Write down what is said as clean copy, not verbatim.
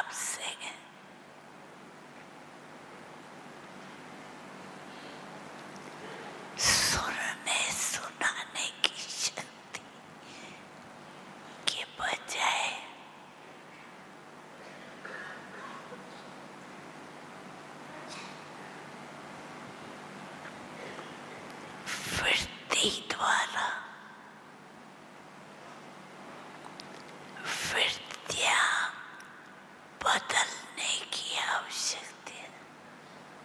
आपसे सुनने सुनाने की शक्ति के बजाय वृत्ति द्वारा